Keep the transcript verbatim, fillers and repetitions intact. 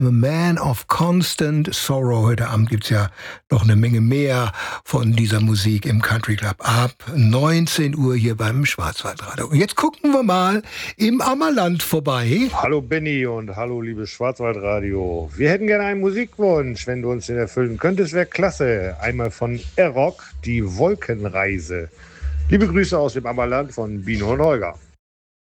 The Man of Constant Sorrow. Heute Abend gibt's ja noch eine Menge mehr von dieser Musik im Country Club ab neunzehn Uhr hier beim Schwarzwaldradio. Und jetzt gucken wir mal im Ammerland vorbei. Hallo Benny und hallo liebes Schwarzwaldradio. Wir hätten gerne einen Musikwunsch, wenn du uns den erfüllen könntest, wäre klasse. Einmal von Air Rock, die Wolkenreise. Liebe Grüße aus dem Ammerland von Bino und Holger.